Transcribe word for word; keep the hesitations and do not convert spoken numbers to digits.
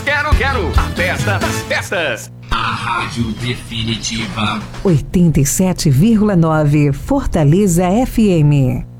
Quero, quero. A festa das festas. A Rádio Definitiva. oitenta e sete vírgula nove Fortaleza F M.